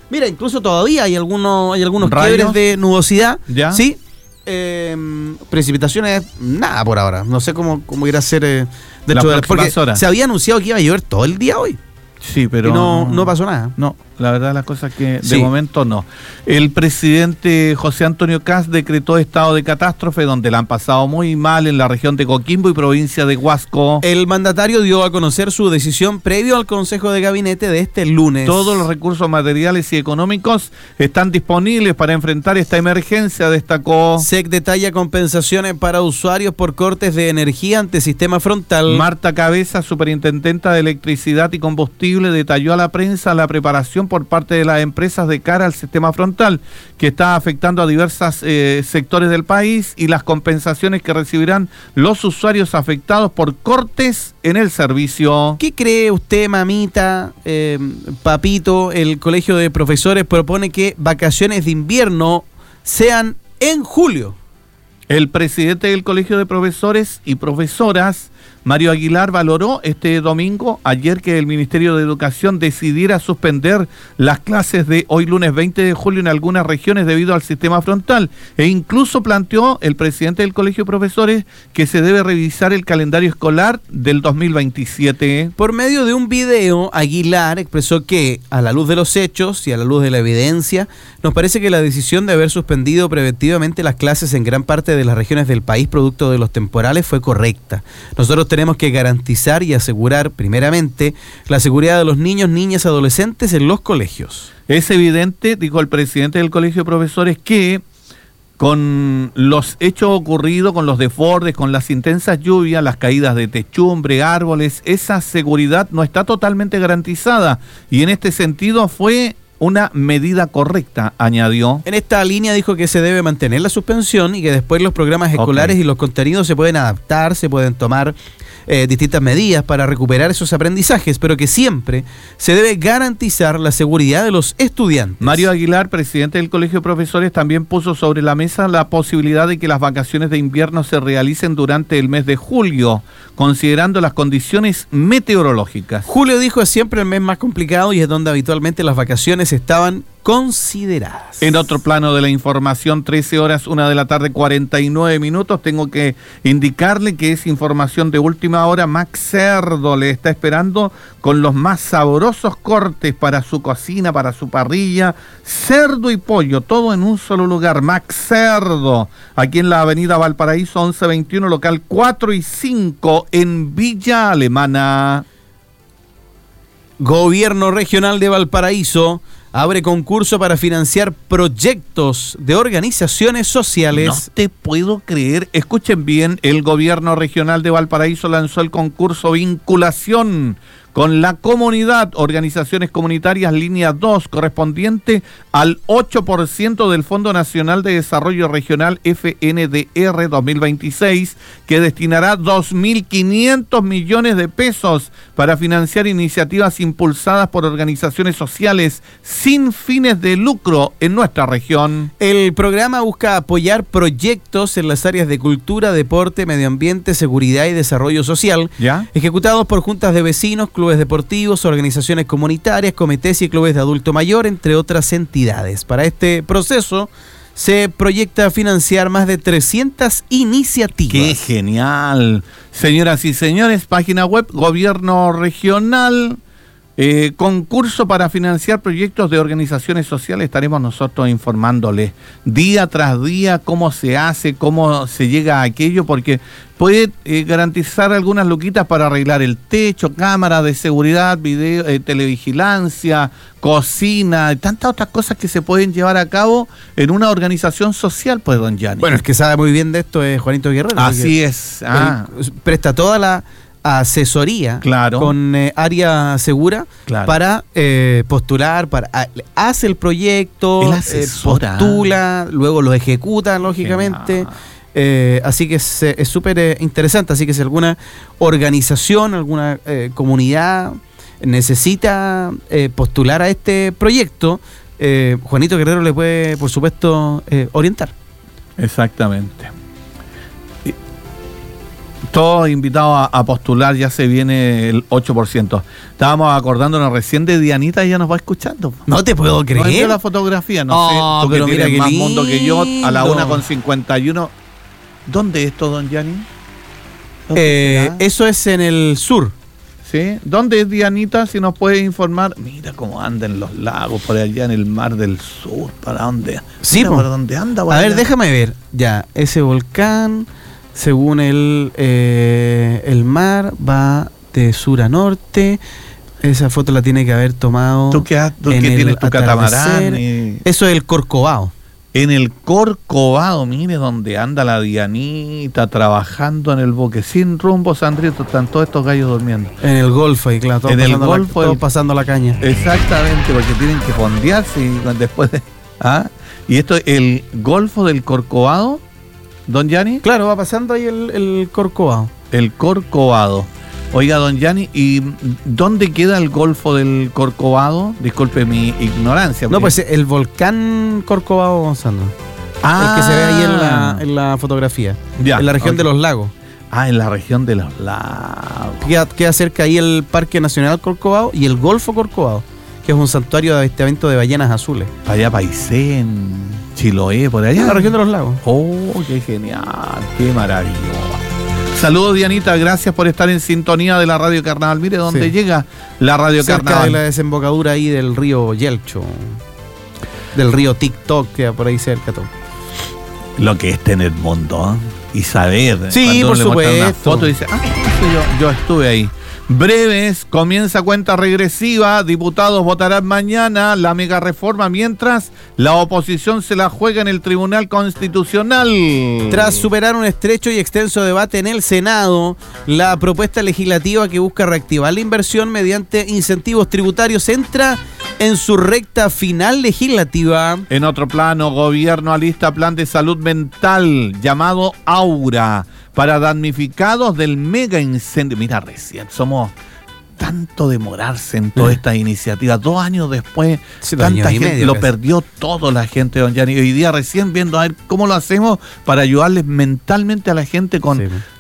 Mira, incluso todavía hay algunos ¿Rayos? quiebres de nubosidad. ¿Ya? Sí. Precipitaciones, nada por ahora. No sé cómo irá a ser dentro de porque horas. se había anunciado que iba a llover todo el día hoy. Sí, pero y no pasó nada. No, la verdad las cosas que Sí. de momento no. El presidente José Antonio Kast decretó estado de catástrofe donde la han pasado muy mal en la región de Coquimbo y provincia de Huasco. El mandatario dio a conocer su decisión previo al Consejo de Gabinete de este lunes. Todos los recursos materiales y económicos están disponibles para enfrentar esta emergencia, destacó. SEC detalla compensaciones para usuarios por cortes de energía ante sistema frontal. Marta Cabeza, superintendenta de electricidad y combustible, detalló a la prensa la preparación por parte de las empresas de cara al sistema frontal, que está afectando a diversos sectores del país, y las compensaciones que recibirán los usuarios afectados por cortes en el servicio. ¿Qué cree usted, mamita, papito? El Colegio de Profesores propone que vacaciones de invierno sean en julio. El presidente del Colegio de Profesores y Profesoras, Mario Aguilar, valoró este domingo, ayer, que el Ministerio de Educación decidiera suspender las clases de hoy lunes 20 de julio en algunas regiones debido al sistema frontal, e incluso planteó el presidente del Colegio de Profesores que se debe revisar el calendario escolar del 2027. Por medio de un video, Aguilar expresó que, a la luz de los hechos y a la luz de la evidencia, nos parece que la decisión de haber suspendido preventivamente las clases en gran parte de las regiones del país producto de los temporales fue correcta. Nosotros tenemos que garantizar y asegurar, primeramente, la seguridad de los niños, niñas y adolescentes en los colegios. Es evidente, dijo el presidente del Colegio de Profesores, que con los hechos ocurridos, con los desbordes, con las intensas lluvias, las caídas de techumbre, árboles, esa seguridad no está totalmente garantizada, y en este sentido fue una medida correcta, añadió. En esta línea dijo que se debe mantener la suspensión y que después los programas escolares y los contenidos se pueden adaptar, se pueden tomar distintas medidas para recuperar esos aprendizajes, pero que siempre se debe garantizar la seguridad de los estudiantes. Mario Aguilar, presidente del Colegio de Profesores, también puso sobre la mesa la posibilidad de que las vacaciones de invierno se realicen durante el mes de julio, considerando las condiciones meteorológicas. Julio, dijo, es siempre el mes más complicado y es donde habitualmente las vacaciones estaban consideradas. En otro plano de la información, 13 horas, 1 de la tarde, 49 minutos. Tengo que indicarle que es información de última hora. Max Cerdo le está esperando con los más sabrosos cortes para su cocina, para su parrilla. Cerdo y pollo, todo en un solo lugar. Max Cerdo, aquí en la avenida Valparaíso 1121, local 4 y 5, en Villa Alemana. Gobierno Regional de Valparaíso abre concurso para financiar proyectos de organizaciones sociales. No te puedo creer. Escuchen bien, el Gobierno Regional de Valparaíso lanzó el concurso Vinculación con la comunidad, organizaciones comunitarias línea 2, correspondiente al 8% del Fondo Nacional de Desarrollo Regional FNDR 2026, que destinará 2.500 millones de pesos para financiar iniciativas impulsadas por organizaciones sociales sin fines de lucro en nuestra región. El programa busca apoyar proyectos en las áreas de cultura, deporte, medio ambiente, seguridad y desarrollo social, ¿Ya? ejecutados por juntas de vecinos, clubes deportivos, organizaciones comunitarias, comités y clubes de adulto mayor, entre otras entidades. Para este proceso se proyecta financiar más de 300 iniciativas. ¡Qué genial! Señoras y señores, página web Gobierno Regional, concurso para financiar proyectos de organizaciones sociales. Estaremos nosotros informándoles día tras día cómo se hace, cómo se llega a aquello, porque puede garantizar algunas luquitas para arreglar el techo, cámaras de seguridad, video, televigilancia, cocina, y tantas otras cosas que se pueden llevar a cabo en una organización social, pues, don Gianni. Bueno, el que sabe muy bien de esto es Juanito Guerrero. Así es. Presta toda la asesoría, claro, con área segura, claro, para postular, hace el proyecto, postula, luego lo ejecuta, lógicamente. Así que es súper interesante. Así que si alguna organización, alguna comunidad necesita postular a este proyecto, Juanito Guerrero le puede, por supuesto, orientar. Exactamente. Todos invitados a postular, ya se viene el 8%. Estábamos acordándonos recién de Dianita, ella nos va escuchando. No te puedo creer. No la fotografía, no sé, tú pero que mira tienes más lindo. mundo que yo, a la 1:51. ¿Dónde es esto, don Gianni? Eso es en el sur. ¿Sí? ¿Dónde es Dianita? Si nos puede informar. Mira cómo andan los lagos por allá en el mar del sur. ¿Para dónde? Sí, mira, ¿por dónde anda? A ver, déjame ver. Ya, ese volcán, según el mar, va de sur a norte. Esa foto la tiene que haber tomado. ¿Tú que tienes tu catamarán? Eso es el Corcovado. En el Corcovado, mire donde anda la Dianita trabajando en el boque sin rumbo, Sandrito, están todos estos gallos durmiendo. En el Golfo, y claro, todos pasando la caña. Exactamente, porque tienen que fondearse y después de... Y esto, el Golfo del Corcovado, don Gianni. Claro, va pasando ahí el Corcovado. El Corcovado. Oiga, don Gianni, ¿y dónde queda el Golfo del Corcovado? Disculpe mi ignorancia. No, pues el volcán Corcovado, Gonzalo. El que se ve ahí en la fotografía. Ya, en la región de los lagos. En la región de los lagos. Queda cerca ahí el Parque Nacional Corcovado y el Golfo Corcovado, que es un santuario de avistamiento de ballenas azules. Allá Paisén, Chiloé, por allá. En la región de los lagos. Oh, qué genial, qué maravilloso. Saludos, Dianita, gracias por estar en sintonía de la Radio Carnaval. Mire dónde llega la Radio cerca Carnaval. De la desembocadura ahí del río Yelcho, del río TikTok, queda por ahí cerca todo. Lo que es tener mundo, ¿eh? Y saber. Sí, por supuesto. Una foto y dice, yo estuve ahí. Breves, comienza cuenta regresiva, diputados votarán mañana la mega reforma mientras la oposición se la juega en el Tribunal Constitucional. Tras superar un estrecho y extenso debate en el Senado, la propuesta legislativa que busca reactivar la inversión mediante incentivos tributarios entra en su recta final legislativa. En otro plano, gobierno alista plan de salud mental llamado Aura para damnificados del mega incendio. Mira, recién somos tanto demorarse en toda esta iniciativa. 2 años después, tanta gente lo perdió todo la gente, don Gianni. Hoy día recién viendo a ver cómo lo hacemos para ayudarles mentalmente a la gente con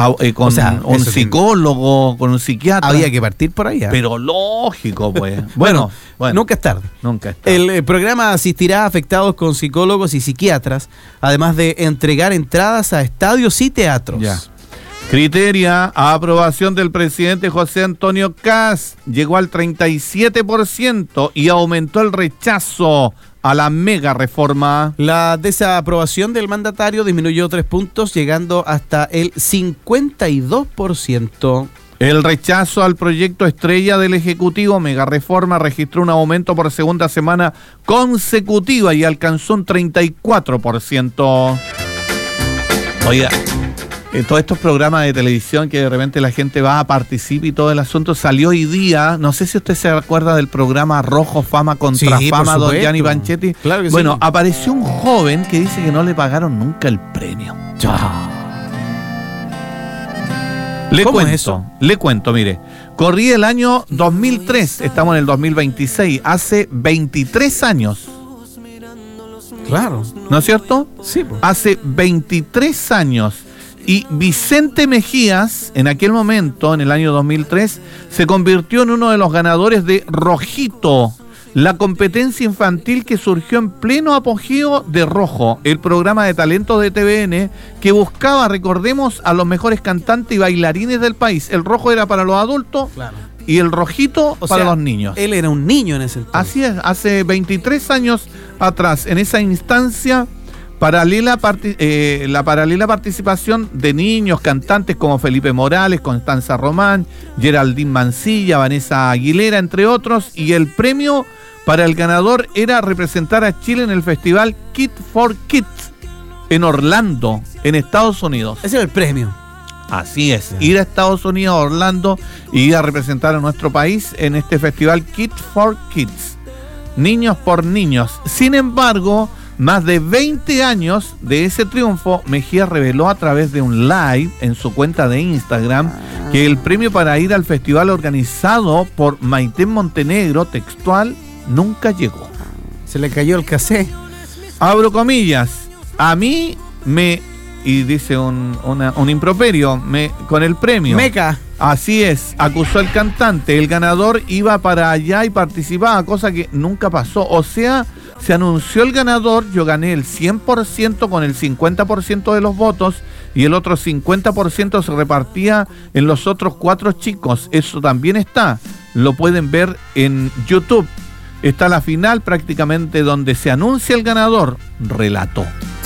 un psicólogo, con un psiquiatra. Había que partir por ahí. Pero lógico, pues. Bueno, nunca es tarde. Nunca es tarde. El programa asistirá a afectados con psicólogos y psiquiatras, además de entregar entradas a estadios y teatros. Ya. Criteria a aprobación del presidente José Antonio Kast llegó al 37% y aumentó el rechazo a la mega reforma. La desaprobación del mandatario disminuyó 3 puntos, llegando hasta el 52%. El rechazo al proyecto estrella del Ejecutivo Mega Reforma registró un aumento por segunda semana consecutiva y alcanzó un 34%. Oiga, todos estos programas de televisión que de repente la gente va a participar y todo el asunto, salió hoy día, no sé si usted se acuerda del programa Rojo Fama contra Fama, don Gianni Banchetti. Claro que bueno, apareció un joven que dice que no le pagaron nunca el premio. Le cuento, mire. Corrí el año 2003, estamos en el 2026, hace 23 años. Claro. ¿No es cierto? Sí. Pues. Hace 23 años. Y Vicente Mejías, en aquel momento, en el año 2003, se convirtió en uno de los ganadores de Rojito, la competencia infantil que surgió en pleno apogeo de Rojo, el programa de talentos de TVN que buscaba, recordemos, a los mejores cantantes y bailarines del país. El Rojo era para los adultos, claro, y el Rojito para los niños. Él era un niño en ese entonces. Así es, hace 23 años atrás, en esa instancia, la paralela participación de niños cantantes como Felipe Morales, Constanza Román, Geraldine Mancilla, Vanessa Aguilera, entre otros, y el premio para el ganador era representar a Chile en el festival Kid for Kids en Orlando, en Estados Unidos. Ese era el premio. Así es, ir a Estados Unidos, a Orlando, y ir a representar a nuestro país en este festival Kid for Kids, niños por niños. Sin embargo, más de 20 años de ese triunfo, Mejía reveló a través de un live en su cuenta de Instagram que el premio para ir al festival organizado por Maite Montenegro, textual, nunca llegó. Se le cayó el cassette. Abro comillas, a mí me y dice un improperio con el premio. Meca. Así es, acusó el cantante. El ganador iba para allá y participaba, cosa que nunca pasó. O sea, se anunció el ganador, yo gané el 100% con el 50% de los votos y el otro 50% se repartía en los otros 4 chicos. Eso también está, lo pueden ver en YouTube. Está la final prácticamente donde se anuncia el ganador. Relató.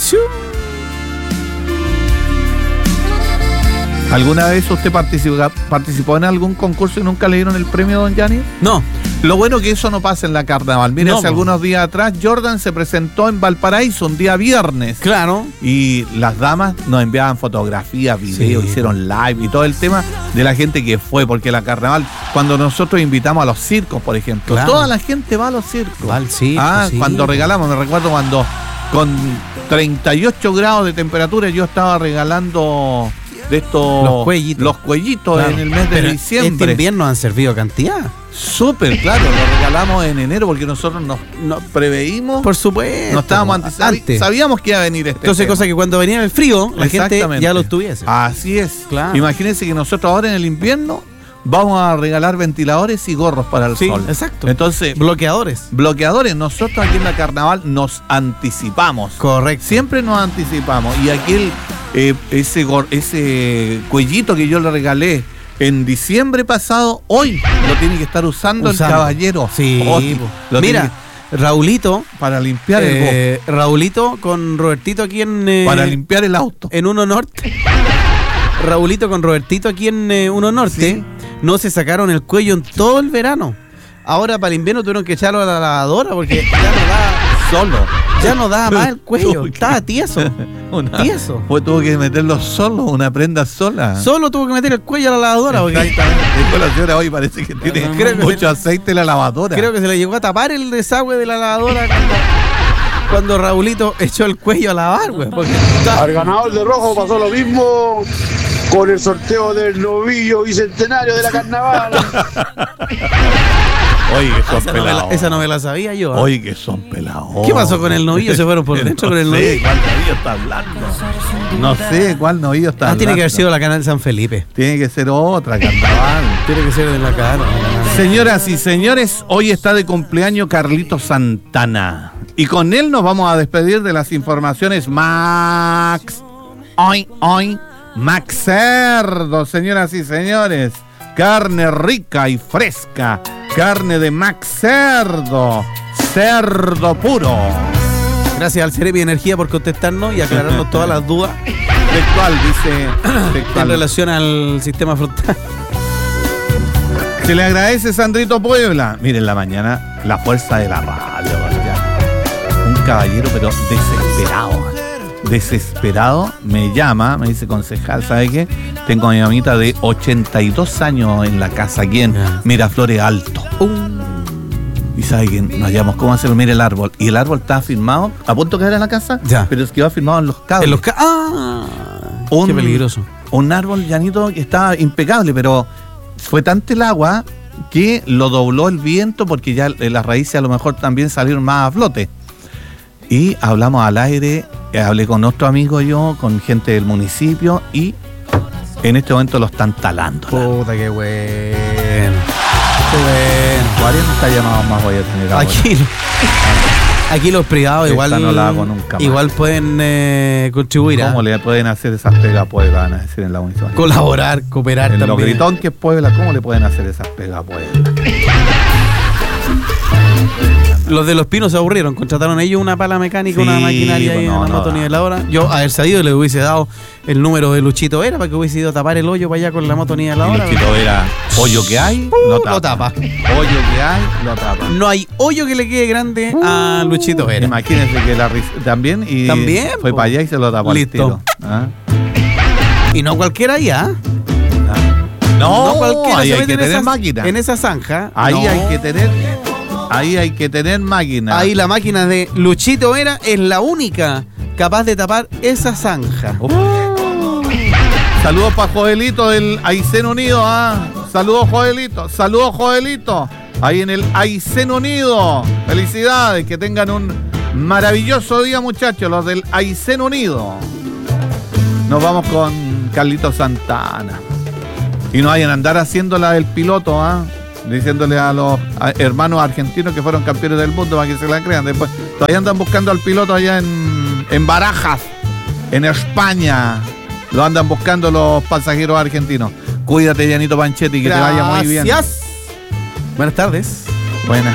¿Alguna vez usted participó en algún concurso y nunca le dieron el premio, don Gianni? No. Lo bueno que eso no pasa en la carnaval. Mire, hace algunos días atrás Jordan se presentó en Valparaíso un día viernes. Claro. Y las damas nos enviaban fotografías, videos, hicieron live y todo el tema de la gente que fue, porque la carnaval, cuando nosotros invitamos a los circos, por ejemplo, toda la gente va a los circos. Va al circo, cuando regalamos, me recuerdo cuando con 38 grados de temperatura yo estaba regalando de estos los cuellitos en el mes de diciembre. Este invierno han servido cantidad. Súper, claro, lo regalamos en enero porque nosotros nos preveímos. Por supuesto. No estábamos antes. Sabíamos que iba a venir Entonces, cosa que cuando venía el frío, la gente ya lo tuviese. Así es. Claro. Imagínense que nosotros ahora en el invierno vamos a regalar ventiladores y gorros para el sol. Exacto. Entonces, bloqueadores. Nosotros aquí en la carnaval nos anticipamos. Correcto. Siempre nos anticipamos. Y aquí ese cuellito que yo le regalé en diciembre pasado, hoy lo tiene que estar usando el caballero. Sí. Mira, Raulito. Para limpiar el Raulito con Robertito aquí en... para limpiar el auto. En Uno Norte. Raulito con Robertito aquí en Uno Norte. Sí. No se sacaron el cuello en todo el verano. Ahora para el invierno tuvieron que echarlo a la lavadora porque ya no da solo. Ya no daba más el cuello. Estaba tieso. Tieso. Pues tuvo que meterlo solo, una prenda sola. Solo tuvo que meter el cuello a la lavadora. Exactamente. La señora hoy parece que tiene mucho aceite en la lavadora. Creo que se le llegó a tapar el desagüe de la lavadora cuando Raulito echó el cuello a lavar, güey. Al ganador de rojo pasó lo mismo con el sorteo del novillo bicentenario de la carnaval. Oye, que son pelados. Esa no me la sabía yo. Oye, que son pelados. ¿Qué pasó con el novillo? ¿Se fueron por dentro con el novillo? No sé cuál novillo está hablando. No sé cuál novillo está hablando. Tiene que haber sido la canal San Felipe. Tiene que ser otra carnaval. Tiene que ser de la canal. Señoras y señores, hoy está de cumpleaños Carlito Santana. Y con él nos vamos a despedir de las informaciones Max Cerdo, señoras y señores. Carne rica y fresca. Carne de Max Cerdo. Cerdo puro. Gracias al Cerebi Energía por contestarnos y aclararnos todas las dudas. Dice en relación al sistema frontal. Se le agradece, Sandrito Puebla. Miren, la mañana, la fuerza de la radio. Un caballero, pero desesperado, me llama, me dice: concejal, ¿sabe qué? Tengo a mi mamita de 82 años en la casa aquí en Miraflores Alto. Y ¿sabe qué? Nos llamamos, ¿cómo hacerlo? Mire el árbol. Y el árbol estaba firmado, a punto de caer en la casa, pero es que iba firmado en los cables. Qué peligroso. Un árbol llanito que estaba impecable, pero fue tanto el agua que lo dobló el viento, porque ya las raíces a lo mejor también salieron más a flote. Y hablamos al aire, hablé con otro amigo yo, con gente del municipio, y en este momento lo están talando. Puta, qué bueno. Qué bueno. 40 llamados más voy a tener ahora. Aquí los privados igual no la hago nunca más. Igual pueden contribuir. ¿Cómo le pueden hacer esas pegas a Puebla? Van a decir en la municipalidad. Colaborar, cooperar en también. Lo gritón que es Puebla, ¿cómo le pueden hacer esas pegas a Puebla? Los de Los Pinos se aburrieron, contrataron ellos una pala mecánica, una maquinaria y una motoniveladora. Yo, haber sabido, le hubiese dado el número de Luchito Vera para que hubiese ido a tapar el hoyo para allá con la motoniveladora. Luchito Vera, hoyo que hay, lo tapa. Hoyo que hay, lo tapa. No hay hoyo que le quede grande a Luchito Vera. Imagínense que también fue para allá y se lo tapó. Listo. Y no cualquiera allá. No cualquiera. Ahí hay que tener máquina. En esa zanja. Ahí hay que tener máquina. Ahí la máquina de Luchito Vera es la única capaz de tapar esa zanja. Saludos para Joelito del Aysén Unido. Saludos, Joelito. Ahí en el Aysén Unido. Felicidades, que tengan un maravilloso día, muchachos, los del Aysén Unido. Nos vamos con Carlito Santana. Y no vayan a andar haciendo la del piloto, diciéndole a los hermanos argentinos que fueron campeones del mundo para que se la crean. Después todavía andan buscando al piloto allá en Barajas, en España. Lo andan buscando los pasajeros argentinos. Cuídate, Yanito Panchetti, que te vaya muy bien. Gracias. Buenas tardes. Buenas.